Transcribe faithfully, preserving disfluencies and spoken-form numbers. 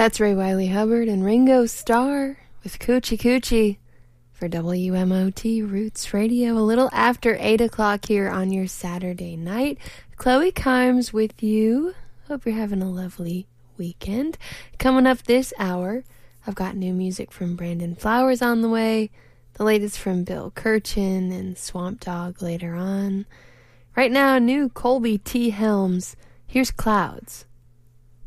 That's Ray Wiley Hubbard and Ringo Starr with Coochie Coochie for W M O T Roots Radio. A little after eight o'clock here on your Saturday night. Chloe Kimes with you. Hope you're having a lovely weekend. Coming up this hour, I've got new music from Brandon Flowers on the way. The latest from Bill Kirchen and Swamp Dogg later on. Right now, new Colby T. Helms. Here's Clouds.